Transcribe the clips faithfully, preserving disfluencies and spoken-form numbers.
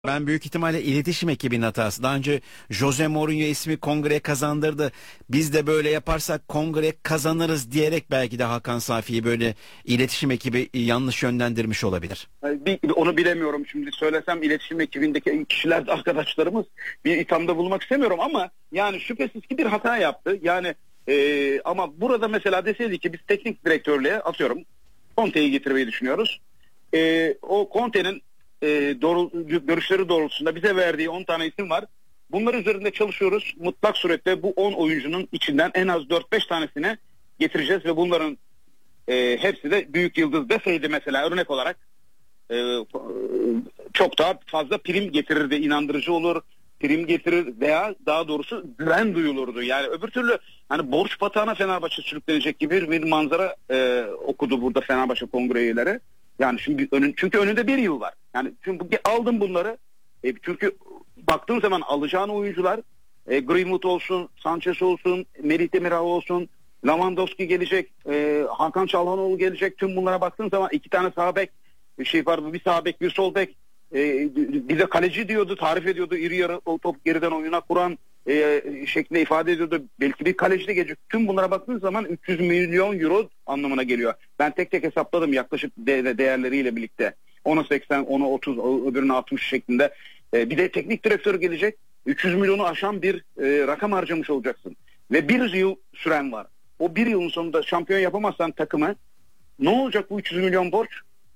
Ben büyük ihtimalle iletişim ekibinin hatası. Daha önce Jose Mourinho ismi kongreye kazandırdı. Biz de böyle yaparsak kongre kazanırız diyerek belki de Hakan Safi'yi böyle iletişim ekibi yanlış yönlendirmiş olabilir. Bir, onu bilemiyorum şimdi. Söylesem iletişim ekibindeki kişiler de arkadaşlarımız, bir ithamda bulunmak istemiyorum ama yani şüphesiz ki bir hata yaptı. Yani e, ama burada mesela deseydi ki biz teknik direktörlüğe atıyorum Conte'yi getirmeyi düşünüyoruz. E, o Conte'nin e, doğru, görüşleri doğrultusunda bize verdiği on tane isim var. Bunlar üzerinde çalışıyoruz. Mutlak surette bu on oyuncunun içinden en az dört beş tanesini getireceğiz ve bunların e, hepsi de büyük yıldız deseydi mesela örnek olarak e, çok daha fazla prim getirirdi, inandırıcı olur, prim getirir veya daha doğrusu güven duyulurdu. Yani öbür türlü hani borç batağına Fenerbahçe sürüklenecek gibi bir manzara e, okudu burada Fenerbahçe kongre üyeleri. Yani şimdi önün, çünkü önünde bir yıl var. Yani çünkü aldım bunları. E, çünkü baktığım zaman alacağın oyuncular e, Greenwood olsun, Sanchez olsun, Merih Demiral olsun, Lewandowski gelecek, e, Hakan Çalhanoğlu gelecek. Tüm bunlara baktığın zaman iki tane sağ bek, bir şey var, bir sağ bek, bir sol bek. E, bir de kaleci diyordu, tarif ediyordu. İri yarı o top geriden oyuna kuran e, şeklinde ifade ediyordu. Belki bir kaleci de gelecek. Tüm bunlara baktığın zaman üç yüz milyon euro anlamına geliyor. Ben tek tek hesapladım yaklaşık de, değerleriyle birlikte. ona seksen, ona otuz, öbürüne altmış şeklinde. E, bir de teknik direktör gelecek. üç yüz milyonu aşan bir e, rakam harcamış olacaksın. Ve bir yıl süren var. O bir yılın sonunda şampiyon yapamazsan takımı ne olacak bu üç yüz milyon borç?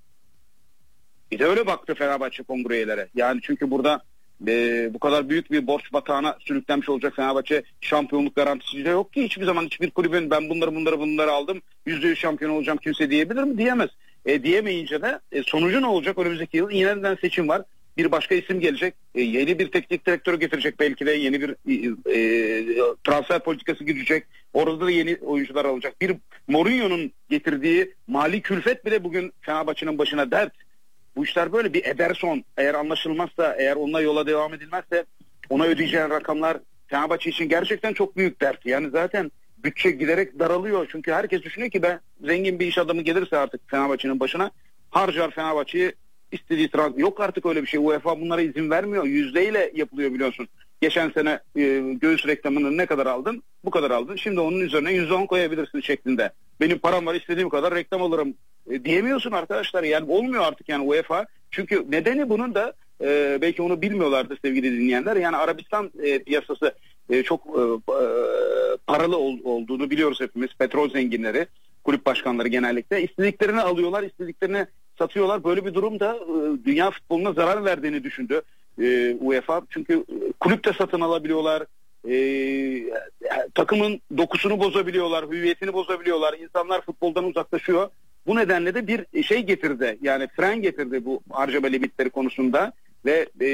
Bir de öyle baktı Fenerbahçe kongre üyeleri. Yani çünkü burada e, bu kadar büyük bir borç batağına sürüklenmiş olacak Fenerbahçe, şampiyonluk garantisi de yok ki. Hiçbir zaman hiçbir kulübün ben bunları bunları bunları aldım, yüzde yüz şampiyon olacağım kimse diyebilir mi? Diyemez. E, diyemeyince de e, sonucu ne olacak? Önümüzdeki yıl yeniden seçim var. Bir başka isim gelecek. E, yeni bir teknik direktör getirecek belki de. Yeni bir e, e, transfer politikası girecek. Orada da yeni oyuncular alacak. Bir Mourinho'nun getirdiği mali külfet bile bugün Fenerbahçe'nin başına dert. Bu işler böyle bir Ederson eğer anlaşılmazsa, eğer onunla yola devam edilmezse ona ödeyeceğin rakamlar Fenerbahçe için gerçekten çok büyük dert. Yani zaten bütçe giderek daralıyor. Çünkü herkes düşünüyor ki ben zengin bir iş adamı gelirse artık Fenerbahçe'nin başına harcar Fenerbahçe'yi istediği transfer. Yok artık öyle bir şey. UEFA bunlara izin vermiyor. Yüzdeyle yapılıyor biliyorsun. Geçen sene e, göğüs reklamını ne kadar aldın? Bu kadar aldın. Şimdi onun üzerine yüzde on koyabilirsin şeklinde. Benim param var, istediğim kadar reklam alırım e, diyemiyorsun arkadaşlar. Yani olmuyor artık yani UEFA. Çünkü nedeni bunun da e, belki onu bilmiyorlardı sevgili dinleyenler. Yani Arabistan e, piyasası e, çok e, paralı ol, olduğunu biliyoruz hepimiz. Petrol zenginleri, kulüp başkanları genellikle istediklerini alıyorlar, istediklerini satıyorlar. Böyle bir durumda e, dünya futboluna zarar verdiğini düşündü e, UEFA. Çünkü kulüp de satın alabiliyorlar. E, takımın dokusunu bozabiliyorlar, hüviyetini bozabiliyorlar. İnsanlar futboldan uzaklaşıyor. Bu nedenle de bir şey getirdi. Yani fren getirdi bu harcama limitleri konusunda ve e,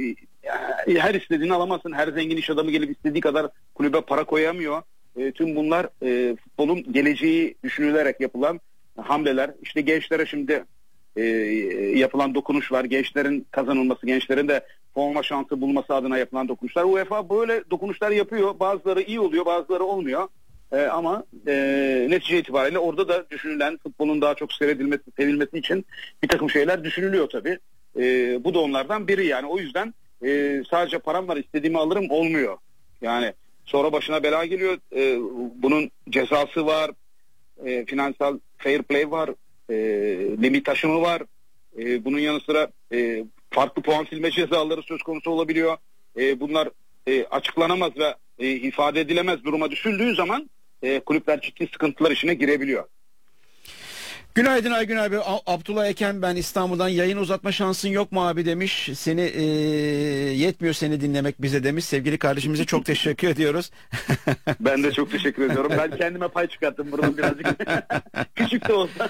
her istediğini alamazsın. Her zengin iş adamı gelip istediği kadar kulübe para koyamıyor. E, tüm bunlar e, futbolun geleceği düşünülerek yapılan hamleler. İşte gençlere şimdi e, yapılan dokunuş var. Gençlerin kazanılması, gençlerin de forma şansı bulması adına yapılan dokunuşlar. UEFA böyle dokunuşlar yapıyor. Bazıları iyi oluyor, bazıları olmuyor. E, ama e, netice itibariyle orada da düşünülen futbolun daha çok seyredilmesi, sevilmesi için bir takım şeyler düşünülüyor tabii. E, bu da onlardan biri yani. O yüzden e, sadece param var istediğimi alırım olmuyor. Yani sonra başına bela geliyor. E, bunun cezası var. E, finansal fair play var. E, limit aşımı var. E, bunun yanı sıra e, farklı puan silme cezaları söz konusu olabiliyor. E, bunlar e, açıklanamaz ve e, ifade edilemez duruma düşüldüğü zaman e, kulüpler ciddi sıkıntılar içine girebiliyor. Günaydın Aygün abi. Abdullah Eken ben İstanbul'dan. Yayın uzatma şansın yok mu abi demiş. Seni e, yetmiyor seni dinlemek bize demiş. Sevgili kardeşimize çok teşekkür ediyoruz. Ben de çok teşekkür ediyorum. Ben kendime pay çıkarttım buradan birazcık. Küçük de olsa.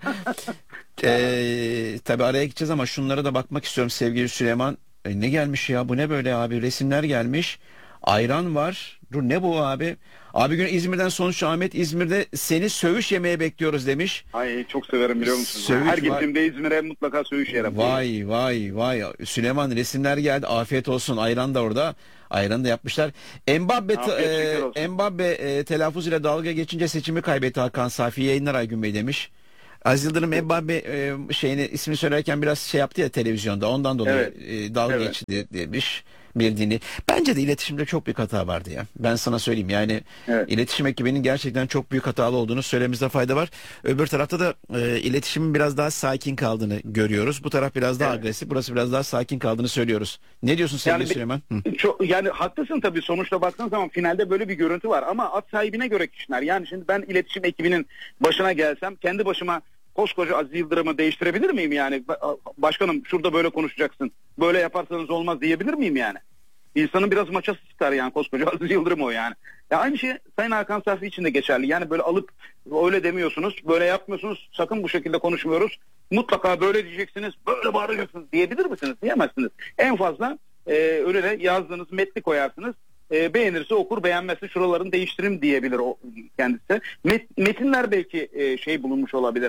e, tabii araya gideceğiz ama şunlara da bakmak istiyorum sevgili Süleyman. E, ne gelmiş ya, bu ne böyle abi, resimler gelmiş. Ayran var. Dur ne bu abi? Abi gün İzmir'den Sonuç Ahmet, İzmir'de seni söğüş yemeye bekliyoruz demiş. Ay çok severim biliyor musun? Söğüş Her var. gittiğimde İzmir'e mutlaka söğüş yerim. Vay vay vay. Süleyman resimler geldi. Afiyet olsun. Ayran da orada. Ayran da yapmışlar. Mbappe e, Mbappe e, telaffuz ile dalga geçince seçimi kaybetti Hakan Safi. Yayınlar Aygün Bey demiş. Aziz Yıldırım Mbappe e, şeyini ismini söylerken biraz şey yaptı ya televizyonda. Ondan dolayı Evet. e, dalga Evet. geçti demiş bir dini. Bence de iletişimde çok büyük hata vardı ya. Ben sana söyleyeyim yani Evet. iletişim ekibinin gerçekten çok büyük hatalı olduğunu söylememizde fayda var. Öbür tarafta da e, iletişimin biraz daha sakin kaldığını görüyoruz. Bu taraf biraz daha Evet. agresif, burası biraz daha sakin kaldığını söylüyoruz. Ne diyorsun sevgili Yani bir- Süleyman? Hı. Çok, yani haklısın tabii, sonuçta baktığın zaman finalde böyle bir görüntü var ama at sahibine göre kişiler. Yani şimdi ben iletişim ekibinin başına gelsem kendi başıma koskoca Aziz Yıldırım'ı değiştirebilir miyim yani? Ba- Başkanım şurada böyle konuşacaksın, böyle yaparsanız olmaz diyebilir miyim yani? İnsanın biraz maçası çıkar yani, koskoca Aziz Yıldırım o yani. Ya aynı şey Sayın Hakan Safi için de geçerli. Yani böyle alıp öyle demiyorsunuz, böyle yapmıyorsunuz, sakın bu şekilde konuşmuyoruz. Mutlaka böyle diyeceksiniz, böyle bağıracaksınız diyebilir misiniz? Diyemezsiniz. En fazla e, önüne yazdığınız metni koyarsınız. E, beğenirse okur, beğenmezse şuralarını değiştirim diyebilir o kendisi. Met, metinler belki e, şey bulunmuş olabilir.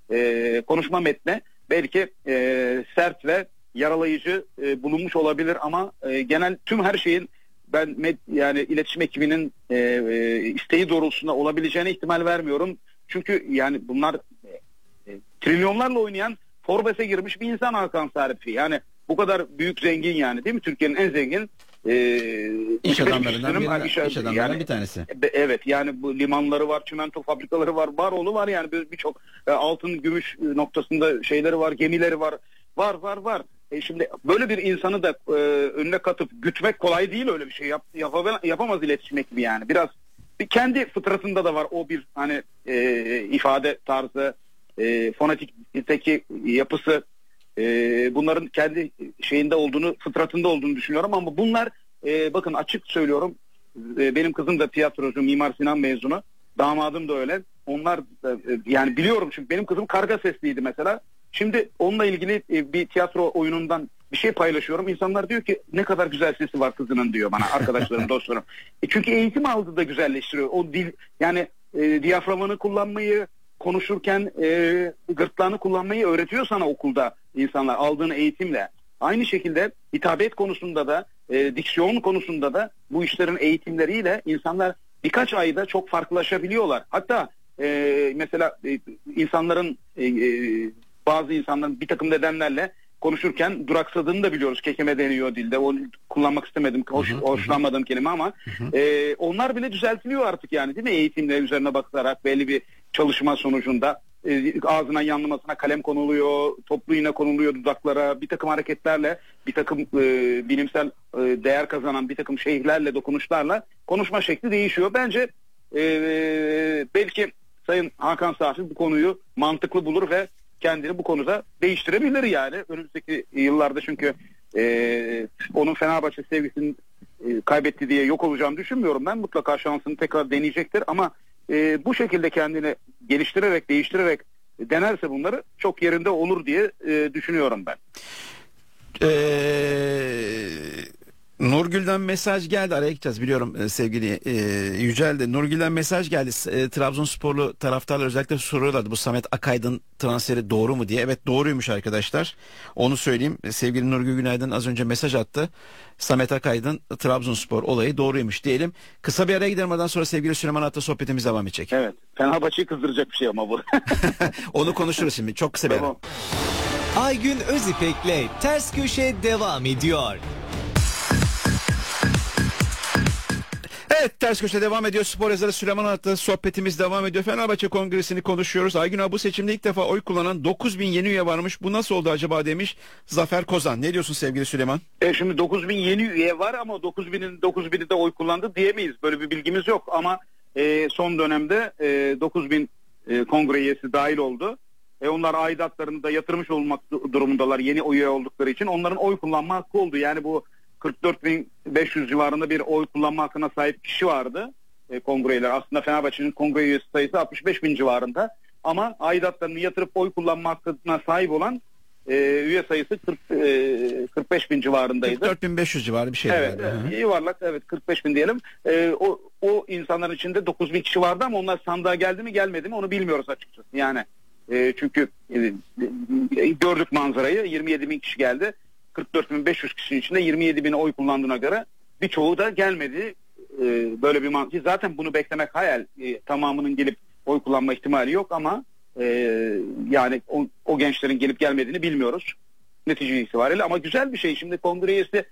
E, konuşma metne belki e, sert ve yaralayıcı e, bulunmuş olabilir ama e, genel tüm her şeyin ben med, yani iletişim ekibinin e, e, isteği doğrultusunda olabileceğine ihtimal vermiyorum. Çünkü yani bunlar e, e, trilyonlarla oynayan Forbes'e girmiş bir insan Hakan Safi. Yani bu kadar büyük zengin yani, değil mi? Türkiye'nin en zengin e, İş üç beş adamlarından kişinin- biri, iş- iş adamlarından yani- bir tanesi. Be- Evet, yani bu limanları var, çimento fabrikaları var, baroğlu var yani bir- birçok e, altın, gümüş e, noktasında şeyleri var, gemileri var, var var var. E şimdi böyle bir insanı da e, önüne katıp gütmek kolay değil, öyle bir şey yap, yapamaz, yapamaz iletişim ekibi yani. Biraz bir kendi fıtratında da var o bir hani e, ifade tarzı, e, fonetikteki yapısı, e, bunların kendi şeyinde olduğunu, fıtratında olduğunu düşünüyorum ama bunlar e, bakın açık söylüyorum. E, Benim kızım da tiyatrocu, Mimar Sinan mezunu. Damadım da öyle. Onlar da, e, yani biliyorum çünkü benim kızım karga sesliydi mesela. Şimdi onunla ilgili e, bir tiyatro oyunundan bir şey paylaşıyorum. İnsanlar diyor ki ne kadar güzel sesi var kızının diyor bana, arkadaşlarım, dostlarım. E çünkü eğitim aldı da güzelleştiriyor. O dil yani e, diyaframını kullanmayı, konuşurken e, gırtlağını kullanmayı öğretiyor sana okulda insanlar aldığın eğitimle. Aynı şekilde hitabet konusunda da e, diksiyon konusunda da bu işlerin eğitimleriyle insanlar birkaç ayda çok farklılaşabiliyorlar. Hatta e, mesela e, insanların e, e, bazı insanların bir takım nedenlerle konuşurken duraksadığını da biliyoruz. Kekeme deniyor dilde. Onu kullanmak istemedim. Hoş, Hı hı, hoşlanmadığım kelime ama hı. e, onlar bile düzeltiliyor artık yani, değil mi? Eğitimle üzerine bakılarak belli bir çalışma sonucunda e, ağzına yanlamasına kalem konuluyor, toplu iğne konuluyor dudaklara, bir takım hareketlerle, bir takım e, bilimsel e, değer kazanan bir takım şeylerle, dokunuşlarla konuşma şekli değişiyor. Bence e, belki Sayın Hakan Safi bu konuyu mantıklı bulur ve kendini bu konuda değiştirebilir yani. Önümüzdeki yıllarda çünkü e, onun Fenerbahçe sevgisini e, kaybetti diye yok olacağını düşünmüyorum ben. Mutlaka şansını tekrar deneyecektir ama e, bu şekilde kendini geliştirerek, değiştirerek denerse bunları çok yerinde olur diye e, düşünüyorum ben. Ee, Nurgül'den mesaj geldi, araya gideceğiz biliyorum e, sevgili e, Yücel de. Nurgül'den mesaj geldi. E, Trabzonsporlu taraftarlar özellikle soruyorlardı bu Samet Akaydın transferi doğru mu diye. Evet, doğruymuş arkadaşlar, onu söyleyeyim. E, sevgili Nurgül Günaydın az önce mesaj attı. Samet Akaydın Trabzonspor olayı doğruymuş diyelim. Kısa bir araya gidelim, ondan sonra sevgili Süleyman At'la sohbetimiz devam edecek. Evet, Fenerbahçe'yi kızdıracak bir şey ama bu. Onu konuşuruz şimdi, çok kısa bir ara. Tamam. Aygün Özipek'le Ters Köşe devam ediyor. Evet, Ters Köşe devam ediyor. Spor yazarı Süleyman At'la sohbetimiz devam ediyor. Fenerbahçe Kongresi'ni konuşuyoruz. Aygün abi, bu seçimde ilk defa oy kullanan dokuz bin yeni üye varmış. Bu nasıl oldu acaba demiş Zafer Kozan. Ne diyorsun sevgili Süleyman? E şimdi dokuz bin yeni üye var ama dokuz binin dokuz bini de oy kullandı diyemeyiz. Böyle bir bilgimiz yok ama e, son dönemde e, dokuz bin e, kongre üyesi dahil oldu. E, onlar aidatlarını da yatırmış olmak durumundalar yeni üye oldukları için. Onların oy kullanma hakkı oldu. Yani bu kırk dört bin beş yüz civarında bir oy kullanma hakkına sahip kişi vardı. E, kongreler. Aslında Fenerbahçe'nin kongre üyesi sayısı altmış beş bin civarında. Ama aidatlarını yatırıp oy kullanma hakkına sahip olan e, üye sayısı kırk, e, kırk beş bin civarındaydı. kırk dört bin beş yüz civarı bir şey. Evet, e, yuvarlak, evet, kırk beş bin diyelim. E, o, o insanların içinde dokuz bin kişi vardı ama onlar sandığa geldi mi gelmedi mi onu bilmiyoruz açıkçası. Yani e, çünkü e, e, gördük manzarayı, yirmi yedi bin kişi geldi. kırk dört bin beş yüz kişinin içinde yirmi yedi bini oy kullandığına göre birçoğu da gelmedi. E, böyle bir mantık. Zaten bunu beklemek hayal. E, tamamının gelip oy kullanma ihtimali yok ama e, yani o, o gençlerin gelip gelmediğini bilmiyoruz netice itibariyle, ama güzel bir şey. Şimdi kongre üyesi